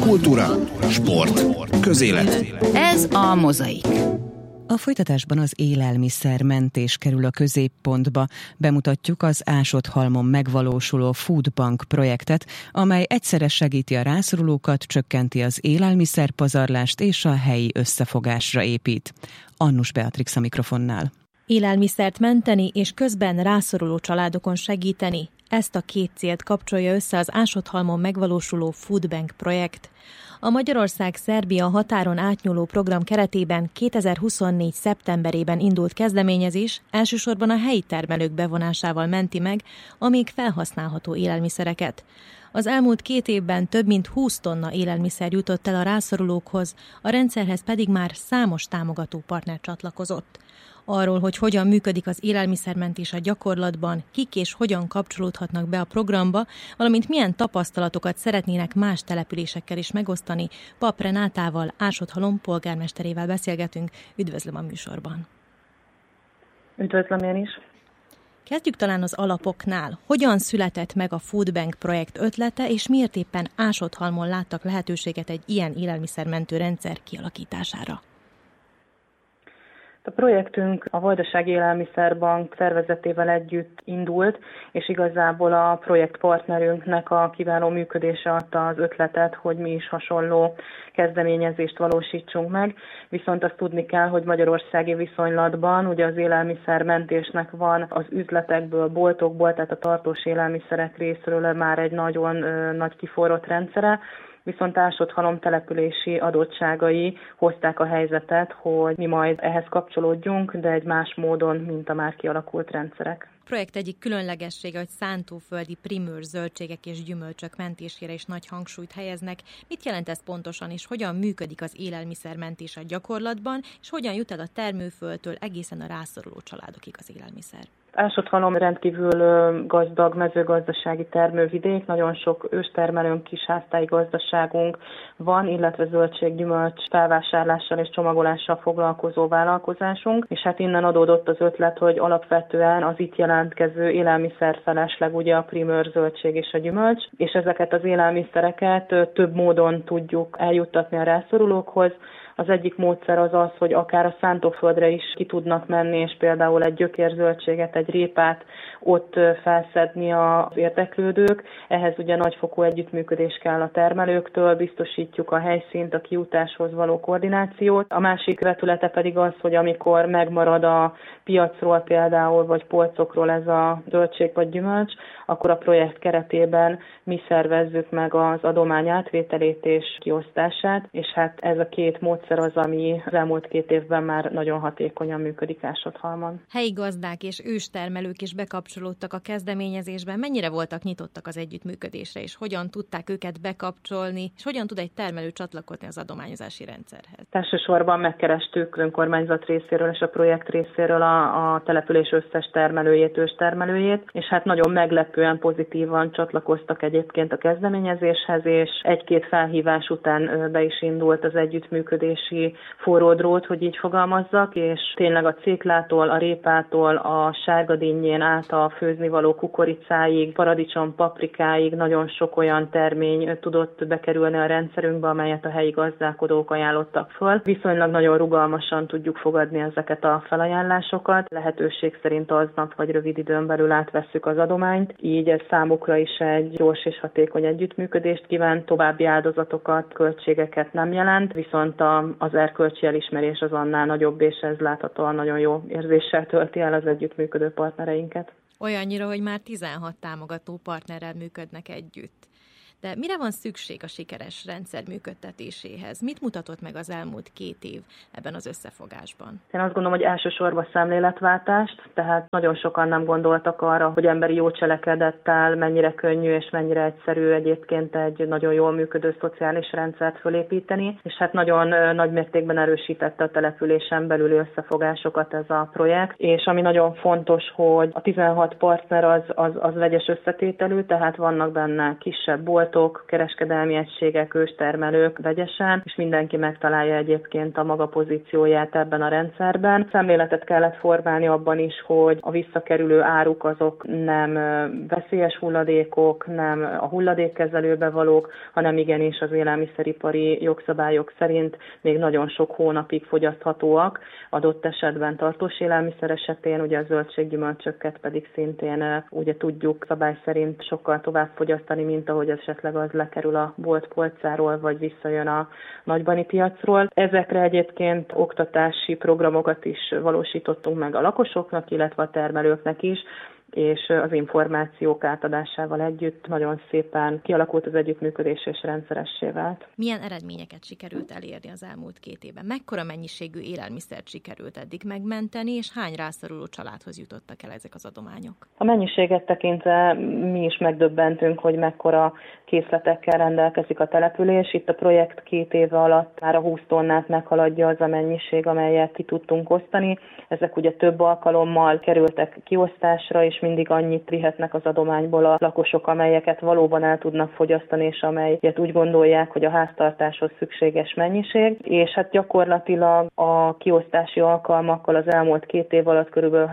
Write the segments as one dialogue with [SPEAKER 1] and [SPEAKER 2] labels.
[SPEAKER 1] Kultúra, sport, közélet.
[SPEAKER 2] Ez a Mozaik.
[SPEAKER 3] A folytatásban az élelmiszermentés kerül a középpontba. Bemutatjuk az Ásotthalmon megvalósuló Foodbank projektet, amely egyszerre segíti a rászorulókat, csökkenti az élelmiszerpazarlást és a helyi összefogásra épít. Annus Beatrix a mikrofonnál.
[SPEAKER 4] Élelmiszert menteni és közben rászoruló családokon segíteni. Ezt a két célt kapcsolja össze az Ásotthalmon megvalósuló Foodbank projekt. A Magyarország-Szerbia határon átnyúló program keretében 2024. szeptemberében indult kezdeményezés elsősorban a helyi termelők bevonásával menti meg a még felhasználható élelmiszereket. Az elmúlt 2 évben több mint 20 tonna élelmiszer jutott el a rászorulókhoz, a rendszerhez pedig már számos támogató partner csatlakozott. Arról, hogy hogyan működik az élelmiszermentés a gyakorlatban, kik és hogyan kapcsolódhatnak be a programba, valamint milyen tapasztalatokat szeretnének más településekkel is megosztani, Pap Renátával, Ásotthalom polgármesterével beszélgetünk. Üdvözlöm a műsorban.
[SPEAKER 5] Üdvözlöm én is.
[SPEAKER 4] Kezdjük talán az alapoknál. Hogyan született meg a Foodbank projekt ötlete, és miért éppen Ásotthalmon láttak lehetőséget egy ilyen élelmiszermentő rendszer kialakítására?
[SPEAKER 5] A projektünk a Vajdasági Élelmiszerbank szervezetével együtt indult, és igazából a projektpartnerünknek a kiváló működése adta az ötletet, hogy mi is hasonló kezdeményezést valósítsunk meg. Viszont azt tudni kell, hogy magyarországi viszonylatban ugye az élelmiszermentésnek van az üzletekből, boltokból, tehát a tartós élelmiszerek részéről már egy nagyon nagy kiforrott rendszere, viszont Ásotthalom települési adottságai hozták a helyzetet, hogy mi majd ehhez kapcsolódjunk, de egy más módon, mint a már kialakult rendszerek.
[SPEAKER 4] A projekt egyik különlegessége, hogy szántóföldi primőr zöldségek és gyümölcsök mentésére is nagy hangsúlyt helyeznek. Mit jelent ez pontosan, és hogyan működik az élelmiszermentés a gyakorlatban, és hogyan jut el a termőföldtől egészen a rászoruló családokig az élelmiszer?
[SPEAKER 5] Ásotthalom rendkívül gazdag mezőgazdasági termővidék, nagyon sok őstermelőnk, kisháztáji gazdaságunk van, illetve zöldség-gyümölcs felvásárlással és csomagolással foglalkozó vállalkozásunk, és hát innen adódott az ötlet, hogy alapvetően az itt jelentkező élelmiszerfelesleg ugye a primőr zöldség és a gyümölcs, és ezeket az élelmiszereket több módon tudjuk eljuttatni a rászorulókhoz. Az egyik módszer az az, hogy akár a szántóföldre is ki tudnak menni, és például egy gyökérzöldséget, egy répát ott felszedni az érdeklődők. Ehhez ugye nagyfokú együttműködés kell a termelőktől, biztosítjuk a helyszínt, a kijutáshoz való koordinációt. A másik vetülete pedig az, hogy amikor megmarad a piacról például, vagy polcokról ez a zöldség vagy gyümölcs, akkor a projekt keretében mi szervezzük meg az adomány átvételét és kiosztását, és hát ez a két módszer az, ami az elmúlt 2 évben már nagyon hatékonyan működik Ásotthalmon.
[SPEAKER 4] Helyi gazdák és őstermelők is bekapcsolódtak a kezdeményezésben. Mennyire voltak nyitottak az együttműködésre, és hogyan tudták őket bekapcsolni, és hogyan tud egy termelő csatlakozni az adományozási rendszerhez?
[SPEAKER 5] Elsősorban megkerestük önkormányzat részéről és a projekt részéről a település összes termelőjét, őstermelőjét, és hát nagyon meglepően pozitívan csatlakoztak egyébként a kezdeményezéshez, és 1-2 felhívás után be is indult az együttműködési forródrót, hogy így fogalmazzak, és tényleg a céklától, a répától, a sárgadinnyén át a főznivaló kukoricáig, paradicsom, paprikáig nagyon sok olyan termény tudott bekerülni a rendszerünkbe, amelyet a helyi gazdálkodók ajánlottak föl. Viszonylag nagyon rugalmasan tudjuk fogadni ezeket a felajánlásokat. Lehetőség szerint aznap vagy rövid időn belül átvesszük az adományt, így ez számukra is egy gyors és hatékony együttműködést kíván, további áldozatokat, költségeket nem jelent, viszont az erkölcsi elismerés az annál nagyobb, és ez láthatóan nagyon jó érzéssel tölti el az együttműködő partnereinket.
[SPEAKER 4] Olyannyira, hogy már 16 támogató partnerrel működnek együtt. De mire van szükség a sikeres rendszer működtetéséhez? Mit mutatott meg az elmúlt 2 év ebben az összefogásban?
[SPEAKER 5] Én azt gondolom, hogy elsősorban szemléletváltást, tehát nagyon sokan nem gondoltak arra, hogy emberi jó cselekedettel mennyire könnyű és mennyire egyszerű egyébként egy nagyon jól működő szociális rendszert fölépíteni, és hát nagyon nagy mértékben erősítette a településen belüli összefogásokat ez a projekt, és ami nagyon fontos, hogy a 16 partner az vegyes összetételű, tehát vannak benne kisebb boltok, boltok, kereskedelmi egységek, őstermelők vegyesen, és mindenki megtalálja egyébként a maga pozícióját ebben a rendszerben. Szemléletet kellett formálni abban is, hogy a visszakerülő áruk azok nem veszélyes hulladékok, nem a hulladékkezelőbe valók, hanem igenis az élelmiszeripari jogszabályok szerint még nagyon sok hónapig fogyaszthatóak, adott esetben tartós élelmiszer esetén, ugye a zöldséggyümölcsöket pedig szintén ugye tudjuk szabály szerint sokkal tovább fogyasztani, mint ahogy esetleg az lekerül a bolt polcáról, vagy visszajön a nagybani piacról. Ezekre egyébként oktatási programokat is valósítottunk meg a lakosoknak, illetve a termelőknek is, és az információk átadásával együtt nagyon szépen kialakult az együttműködés, és rendszeressé vált.
[SPEAKER 4] Milyen eredményeket sikerült elérni az elmúlt 2 évben? Mekkora mennyiségű élelmiszert sikerült eddig megmenteni, és hány rászoruló családhoz jutottak el ezek az adományok?
[SPEAKER 5] A mennyiséget tekintve mi is megdöbbentünk, hogy mekkora készletekkel rendelkezik a település. Itt a projekt 2 éve alatt már a 20 tonnát meghaladja az a mennyiség, amelyet ki tudtunk osztani. Ezek ugye több alkalommal kerültek kiosztásra, és mindig annyit vihetnek az adományból a lakosok, amelyeket valóban el tudnak fogyasztani, és amelyet úgy gondolják, hogy a háztartáshoz szükséges mennyiség. És hát gyakorlatilag a kiosztási alkalmakkal az elmúlt 2 év alatt körülbelül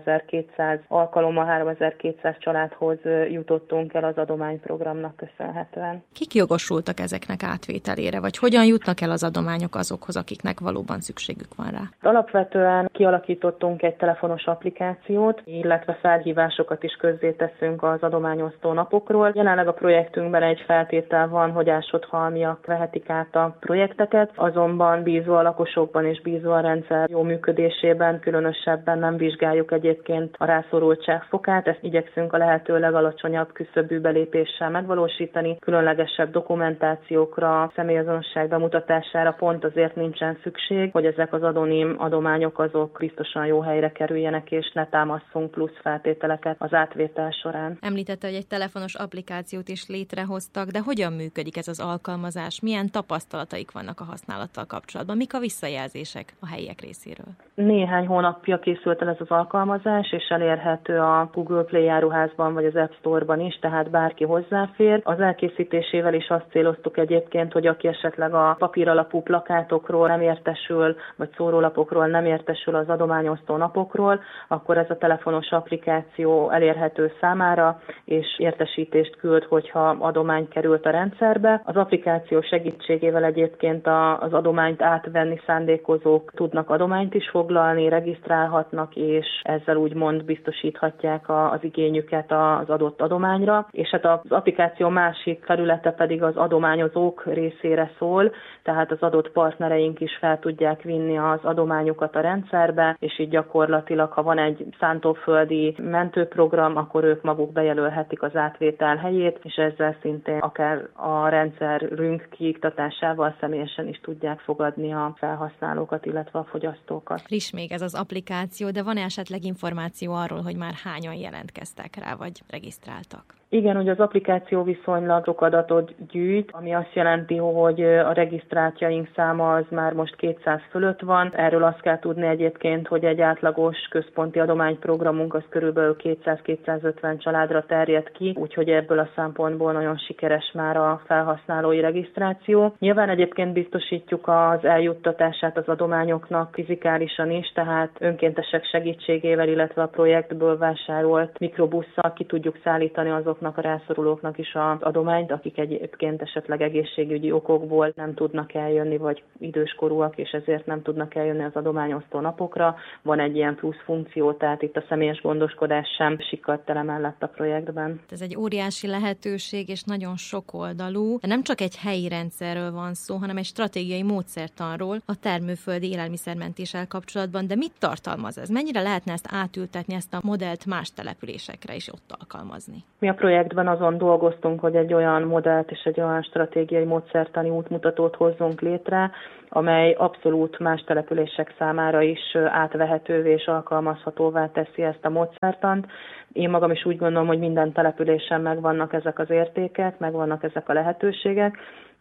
[SPEAKER 5] 3200 alkalommal 3200 családhoz jutottunk el az adományprogramnak köszönhetően.
[SPEAKER 4] Kik jogosultak ezeknek átvételére, vagy hogyan jutnak el az adományok azokhoz, akiknek valóban szükségük van rá?
[SPEAKER 5] Alapvetően kialakítottunk egy telefonos applikációt, illetve felhívásokat is közzéteszünk az adományosztó napokról. Jelenleg a projektünkben egy feltétel van, hogy ásóthalmiak vehetik át a projekteket, azonban bízva a lakosokban és bízva a rendszer jó működésében, különösebben nem vizsgáljuk egyébként a rászorultság fokát, ezt igyekszünk a lehető legalacsonyabb küszöbű belépéssel megvalósítani, különlegesebb dokumentációkra, személyazonosság bemutatására pont azért nincsen szükség, hogy ezek az anonim adományok azok biztosan jó helyre kerüljenek, és ne támasszunk plusz feltételeket az átvétel során.
[SPEAKER 4] Említette, hogy egy telefonos applikációt is létrehoztak, de hogyan működik ez az alkalmazás? Milyen tapasztalataik vannak a használattal kapcsolatban? Mik a visszajelzések a helyiek részéről?
[SPEAKER 5] Néhány hónapja készült el ez az alkalmazás, és elérhető a Google Play áruházban vagy az App Store-ban is, tehát bárki hozzáfér. Az elkészítésével is azt céloztuk egyébként, hogy aki esetleg a papíralapú plakátokról nem értesül, vagy szórólapokról nem értesül az adományosztó napokról, akkor ez a telefonos applikáció elérhető számára, és értesítést küld, hogyha adomány került a rendszerbe. Az applikáció segítségével egyébként az adományt átvenni szándékozók tudnak adományt is foglalni, regisztrálhatnak, és ezzel úgymond biztosíthatják az igényüket az adott adományra. És hát az applikáció másik felülete pedig az adományozók részére szól, tehát az adott partnereink is fel tudják vinni az adományokat a rendszerbe, és így gyakorlatilag, ha van egy szántóföldi mentőprogram, akkor ők maguk bejelölhetik az átvétel helyét, és ezzel szintén akár a rendszerünk kiiktatásával személyesen is tudják fogadni a felhasználókat, illetve a fogyasztókat.
[SPEAKER 4] Friss még ez az applikáció, de van esetleg információ arról, hogy már hányan jelentkeztek rá, vagy regisztráltak?
[SPEAKER 5] Igen, ugye az applikáció viszonylag sok adatot gyűjt, ami azt jelenti, hogy a regisztráltjaink száma az már most 200 fölött van. Erről azt kell tudni egyébként, hogy egy átlagos központi adományprogramunk az körülbelül 200-250 családra terjed ki, úgyhogy ebből a szempontból nagyon sikeres már a felhasználói regisztráció. Nyilván egyébként biztosítjuk az eljuttatását az adományoknak fizikálisan is, tehát önkéntesek segítségével, illetve a projektből vásárolt mikrobusszal ki tudjuk szállítani azoknak a rászorulóknak is az adományt, akik egyébként esetleg egészségügyi okokból nem tudnak eljönni, vagy időskorúak, és ezért nem tudnak eljönni az adományosztó napokra. Van egy ilyen plusz funkció, tehát itt a személyes gondoskodás sem sikadt el emellett a projektben.
[SPEAKER 4] Ez egy óriási lehetőség, és nagyon sokoldalú. Nem csak egy helyi rendszerről van szó, hanem egy stratégiai módszertanról a termőföldi élelmiszermentéssel kapcsolatban. De mit tartalmaz ez? Mennyire lehetne ezt átültetni, ezt a modellt más településekre is ott alkalmazni?
[SPEAKER 5] Mi a projektben azon dolgoztunk, hogy egy olyan modellt és egy olyan stratégiai módszertani útmutatót hozzunk létre, amely abszolút más települések számára is átvehetővé és alkalmazhatóvá teszi ezt a módszertant. Én magam is úgy gondolom, hogy minden településen megvannak ezek az értékek, megvannak ezek a lehetőségek,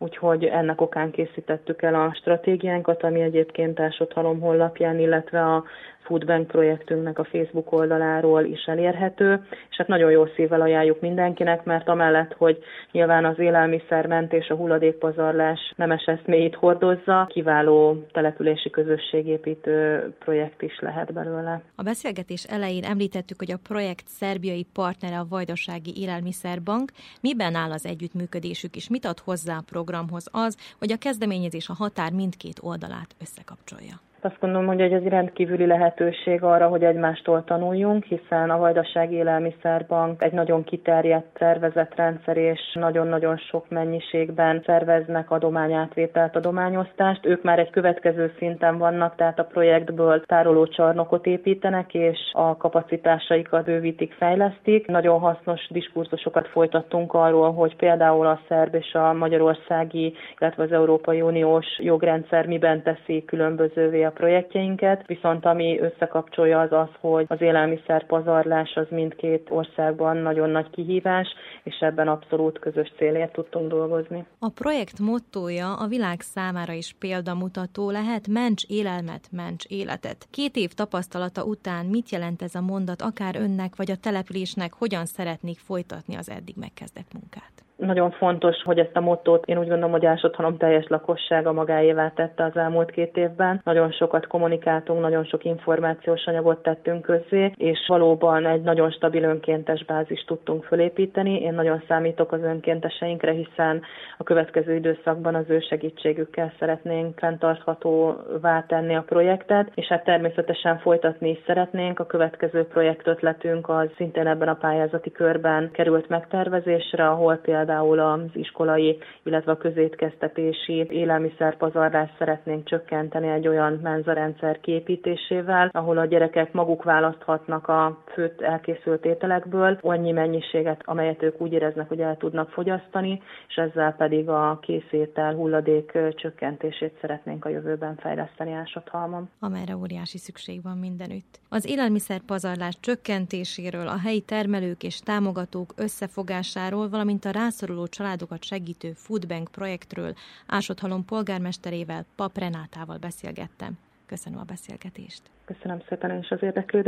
[SPEAKER 5] úgyhogy ennek okán készítettük el a stratégiánkat, ami egyébként Ásotthalom honlapján, illetve a Foodbank projektünknek a Facebook oldaláról is elérhető, és hát nagyon jó szívvel ajánljuk mindenkinek, mert amellett, hogy nyilván az élelmiszermentés, a hulladékpazarlás nemes eszméit hordozza, kiváló települési közösségépítő projekt is lehet belőle.
[SPEAKER 4] A beszélgetés elején említettük, hogy a projekt szerbiai partnere a Vajdasági Élelmiszerbank. Miben áll az együttműködésük, és mit ad hozzá a programhoz az, hogy a kezdeményezés a határ mindkét oldalát összekapcsolja?
[SPEAKER 5] Azt gondolom, hogy ez egy rendkívüli lehetőség arra, hogy egymástól tanuljunk, hiszen a Vajdasági Élelmiszerbank egy nagyon kiterjedt szervezetrendszer, és nagyon-nagyon sok mennyiségben szerveznek adományátvételt, adományosztást. Ők már egy következő szinten vannak, tehát a projektből tárolócsarnokot építenek, és a kapacitásaikat bővítik, fejlesztik. Nagyon hasznos diskurzusokat folytattunk arról, hogy például a szerb és a magyarországi, illetve az Európai Uniós jogrendszer miben teszi különbözővé a projektjeinket, viszont ami összekapcsolja az, hogy az élelmiszerpazarlás az mindkét országban nagyon nagy kihívás, és ebben abszolút közös célért tudtunk dolgozni.
[SPEAKER 4] A projekt mottója a világ számára is példamutató lehet: ments élelmet, ments életet. 2 év tapasztalata után mit jelent ez a mondat akár önnek vagy a településnek, hogyan szeretnék folytatni az eddig megkezdett munkát?
[SPEAKER 5] Nagyon fontos, hogy ezt a mottót én úgy gondolom, hogy Ásotthalom teljes lakossága magáévá tette az elmúlt 2 évben. Nagyon sokat kommunikáltunk, nagyon sok információs anyagot tettünk közzé, és valóban egy nagyon stabil önkéntes bázist tudtunk fölépíteni. Én nagyon számítok az önkénteseinkre, hiszen a következő időszakban az ő segítségükkel szeretnénk fenntarthatóvá tenni a projektet, és hát természetesen folytatni is szeretnénk. A következő projektötletünk az szintén ebben a pályázati körben került megtervezésre, ahol például az iskolai, illetve a közétkeztetési élelmiszerpazarlást szeretnénk csökkenteni egy olyan menzarendszer kiépítésével, ahol a gyerekek maguk választhatnak a főtt elkészült ételekből annyi mennyiséget, amelyet ők úgy éreznek, hogy el tudnak fogyasztani, és ezzel pedig a készétel hulladék csökkentését szeretnénk a jövőben fejleszteni Ásotthalmon.
[SPEAKER 4] Amelyre óriási szükség van mindenütt. Az élelmiszerpazarlás csökkentéséről, a helyi termelők és támogatók összefogásáról, valamint a rászoruló családokat segítő Foodbank projektről Ásotthalom polgármesterével, Pap Renátával beszélgettem. Köszönöm a beszélgetést.
[SPEAKER 5] Köszönöm szépen én is az érdeklődést.